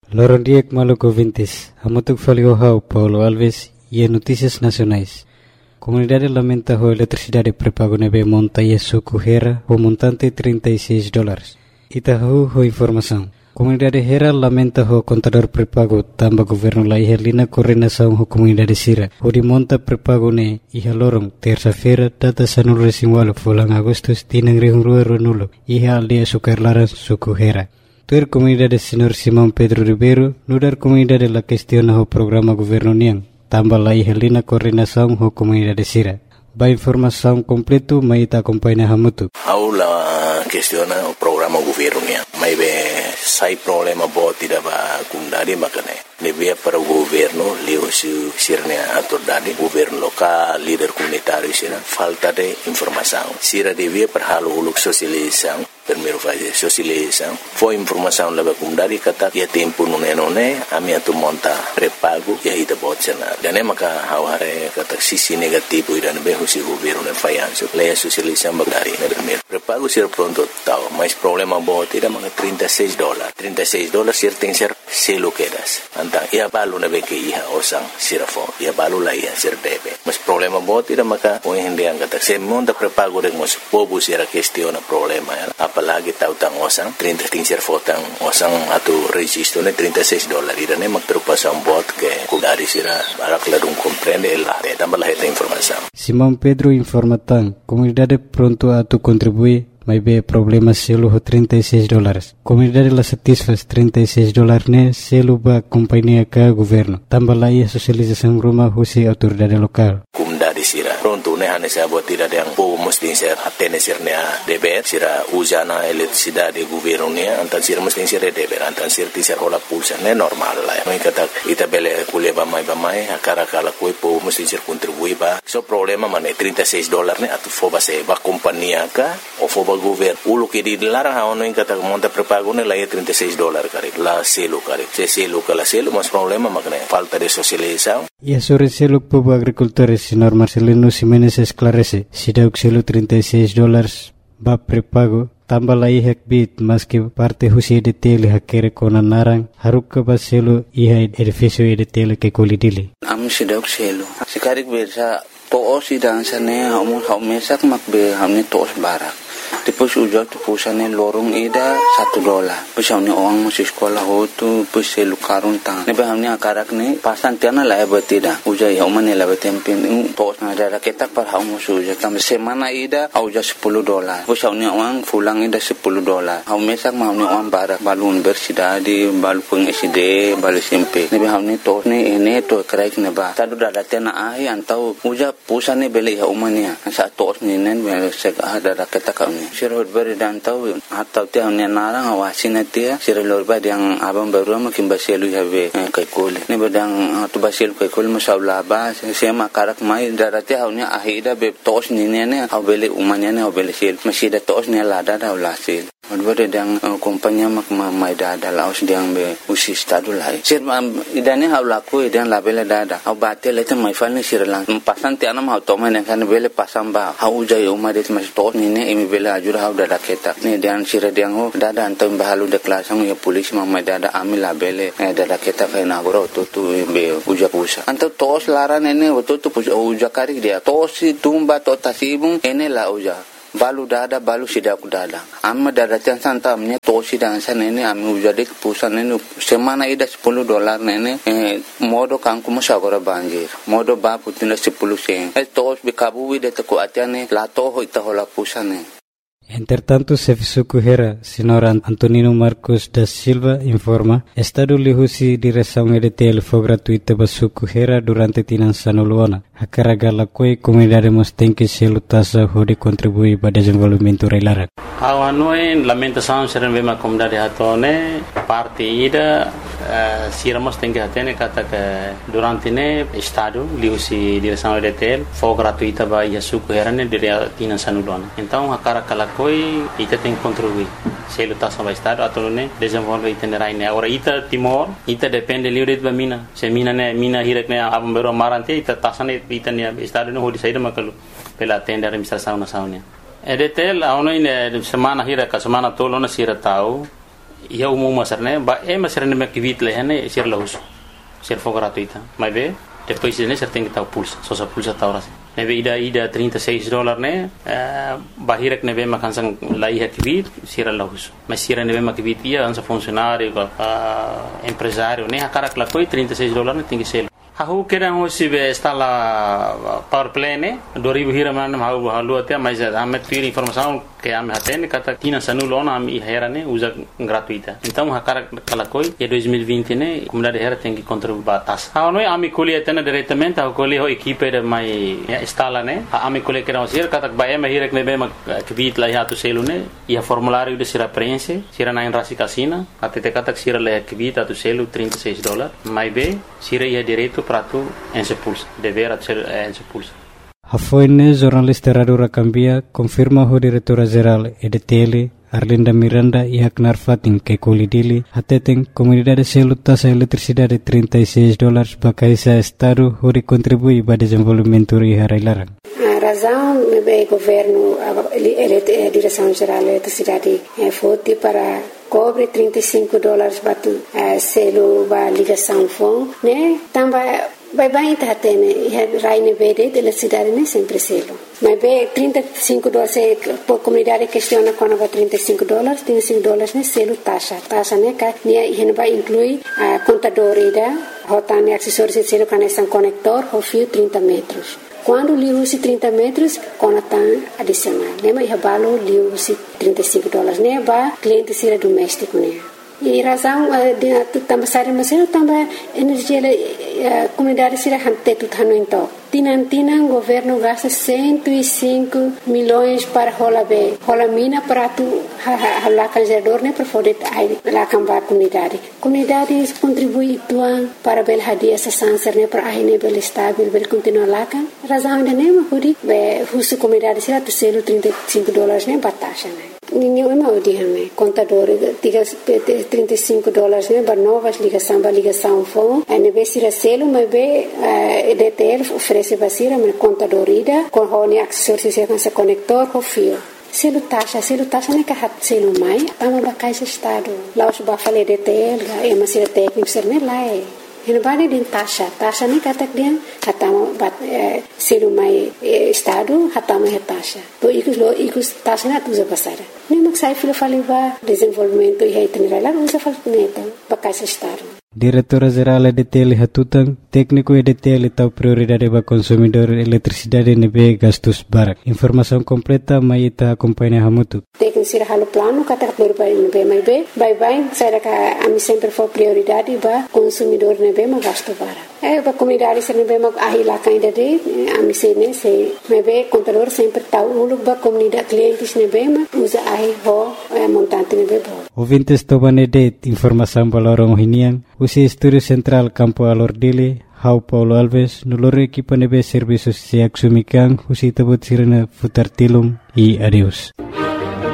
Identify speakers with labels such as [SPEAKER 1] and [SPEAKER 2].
[SPEAKER 1] Lorondiek Maluco Vintes, Hamutuk Faliohau, Paulo Alves e Notícias Nacionais. Comunidade lamenta a eletricidade pré-pago nebe monta e suco Hera, o montante $36. Itahu ho informação. Comunidade Hera lamenta o contador pré-pago tamba governo la ihelina coordenação ho comunidade Sira. O de monta pré-pago ne iha lorong terça-feira data sanul resimwalo fulang Agustus tinang rihungrua ronulo iha aldia sukarlaran suco Hera. Tuer comunidade Senhor Simão Pedro Ribeiro, nudar comunidade la questiona o programa governo niang, tamba la ihelina coordenação ho comunidade Sira. Ba informação completo mai ita acompanha hamutu.
[SPEAKER 2] Aula questiona o programa governo niang. Mai be sai problema boti da ba kundari makane. Nevia para o governo, leo sirne autoridade, governo local, líder comunitário sira, falta de informação. Sira devia para halo uluk socialização, primeiro fazer socialização. Foi informação leva kundari kata ya tempo nune a minha tu monta pré-pago e aí da botsena. Dane maka haware kata sisi negativo ida nebe husi governo ne fayanso. Leia socialização bagari ne primeiro. Pré-pago sira pronto tal, mas problema boti da maka $36. $36 sir tem ser selo quedas. Antang ia balu na beke iha osang sirafo ia balu la iha sir debe mas problema bot ida maka o hindi ang kata se monta pré-pago de mos pobu sira questiona problema apalagi tautang osang 30 ting sir fotang osang atu registro ne $36 ida ne magtrupasan bot ke kudari sira barak ladung comprende ela tambah la esta informação.
[SPEAKER 1] Simão Pedro informatan comunidade pronto a tu contribuir. Mas be problema selo ho $36. Comunidade la satisfaz $36 ne selo ba companhia ka governo. Tambah la ia socialização rumah husi autoridade lokal.
[SPEAKER 2] Comunidade sira pronto ne hane sa botida yang po mesti ser atene sir ne deber sira usana eletricidade governo ne antan sira mesti ser deber antan sir ti ser hola pulsa ne normal la. Mai kata ita bele kuliah ba mai akara kala koi po mesti ser contribui ba. So problema mane $36 ne atu foba se ba companhia ka o foba governo ulo que dilarang haono in kata monta pré-pago ne la $36 kare la selo kare se selo kala selo mas problema makne falta de socialização.
[SPEAKER 1] E sobre selo povo agricultores senhor Marcelino Ximenes esclarece si dauk selo $36 ba pré-pago tambah la ihak bit mas que parte husi de tele hakere kona narang haruk ka ba selo iha edifício de tele que kolidili
[SPEAKER 3] am si dauk selo sikarik bersa to si dansane hamu mesak makbe hamne tos barak. Depois ujau tu pusane lorong ida $1. Pusau ni orang masih sekolah hotu pusai lukarun tang. Nebe hamni akarak ni pasan tiana lah betida. Ujau yang mana lah betempin. Tos nada ketak par hau musuh ujau. Kami semana ida ujau $10. Pusau ni orang pulang ida $10. Hau mesak mau ni orang barak balun bersidadi balu pengiside balu SMP. Nebe hamni tos ni ini to kerak neba. Tadu dah tiana ahi antau ujau pusane beli hau mania. Saat tos ni nen sek ada ketak kami. Sirot beri dan tahu atau tiang ni narang awasin dia sirot beri yang abang baru makin basilu habe kaikul ni bedang tu basilu kaikul masalah bah saya makarak mai darati haunya ahida be tos ni ne au beli umanya ne au beli sil masih ada tos ni lada dah ulasil Advare dang kompanya mak mai dada laos diang be usi stadu lai. Sir idane hau laku idan labele dada. Hau bate lete mai falni sirlang. Pasan ti anam hau toma ne kan bele pasam ba. Hau jai uma det mas to ni ne imi bele ajur hau dada ketak. Ni dian sir diang ho dada antam bahalu de klasang ya polis mai dada ami labele dada ketak kai na goro tu be uja pusa. Antam tos laran ene tu uja kari dia. Tosi tumba to tasibung ene la uja. Balu dada balu sidak dada amma dada tiang santa amnya tosi dan sana ini ami ujade pusan ini semana ida $10 nene modo kangku masagora banjir modo ba putina 10 sen tos bikabu wide teko atiane la toho itahola pusane.
[SPEAKER 1] Entretanto, Serviço Correira, Senhor Antonino Marcos da Silva informa, Estado lihusi direção EDTL foi gratuita para Correira durante Tinançano Luana. A carga la coi comunidade mostém que se lutassa de contribuir para o desenvolvimento reilara.
[SPEAKER 4] A noi lamentação ser uma comunidade hatone parte ida siramos tem que atene kata que durante ne Estado lihusi direção EDTL foi gratuita para Yasu Correira ne dire Tinançano Luana. Então a carga la coi ita tem que contribuir. Se lutassa para Estado atau ne desenvolver itinerário ne. Ora ita Timor ita depende livre de mina. Se mina hirak ne abang baru marante ita tasane ita ne Estado ne hodi saída makalu pela tenda administração nacional. EDTL a ono ine semana hira ka semana tolo na sira tau ia umum masarne ba masarne me kivit lehane sir lahus sir for gratuita mas be depois ne ser tem que tal pulsa só sa pulsa tal assim neve ida $36 ne bahirek neve makan sang lai kivit sir lahus mas sir neve makivit ia ansa funcionário empresário ne akarak la koi $36 ne tem que ser Aku kira hosi be instala power play ne 2000 hiraman mau halu até mas ame ter informação que ame hatene kata tina sanulona ame hera ne usa gratuita então hakara kalakoi e 2020 ne comunidade hera tem que contribuir batas não é ame colhe atena diretamente a colhe ho equipe de mai instala ne ame colhe que não ser kata ba ame hira que be ma kvit la hatu selu ne e formulário de sira prense sira na rasi casina até te kata sira la kvit atu selu $36 mai be sira ia direito para tu ensepulsa dever ser ensepulsa.
[SPEAKER 1] Hafoine jornalista Radura Cambia confirma o diretora-geral EDTL Arlinda Miranda e Aknar Fatin que colidili ateteng comunidade selu tasa eletricidade $36 para esse estado onde contribui para o desenvolvimento e harailarang.
[SPEAKER 5] A razão do governo, a direção-geral da eletricidade foi para cobre $35 para selo para ligação phone, né? Também vai estar tendo raine verde de eletricidade né sempre selo. Mas be $35 por comunidade questiona quando vai $35 né selo taxa né que vai incluir a contador ida, rotane acessórios de selo conexão conector, o fio 30 metros. Quando liu se 30 metros, conectam adicional. Lembra ia balo liu se $35 né ba cliente sira doméstico né. E razão de também sair mas eu também energia comunidade sira hante tudo hano então. Tinan governo gasta 105 milhões para rola mina para tu lá canjador né para poder lá cambar comunidade contribui tuan para bel hadia essa sanser né para aí bel estável bel continuar lá kan razão de né mas husu comunidade sira tu selo $35 né batasha né ninguém não diz contador diga $35 né para novas ligação phone aí be sira selo mas be EDTL oferece basira mas contador ida com o acessório se conector com fio selo taxa né que hat selo mai tama bakai se estado lá os ba fale EDTL é mas sira técnico ser né lá é Hinabani din tasha ni katak dia hatama bat selu mai estado hatama tasha to ikus tasha na tuza pasara ni maksai filo faliba desenvolvimento e reitenera usa falneto bakai estado
[SPEAKER 1] Diretora-geral EDTL Hatutang, técnico EDTL tau prioridade para consumidor eletricidade nebe gastos barak. Informação completa mai ita acompanha hamutu.
[SPEAKER 5] Técnico sira halo plano kata prioridade nebe mai be, bye saya ka ami sempre for prioridade ba consumidor nebe ma gasto barak. Ba comunidade sira nebe ma ahila kainda de ami sene se nebe contador sempre tau uluk ba comunidade clientes nebe ma usa ahi ho montante nebe bo.
[SPEAKER 1] Ouvintes tobanede informação balorong hinian usi Estúdio Central Campo Alordile, Hau Paulo Alves, noloro equipa nebe serviços se axumikan, usi tabut sirena futar tilum e adeus.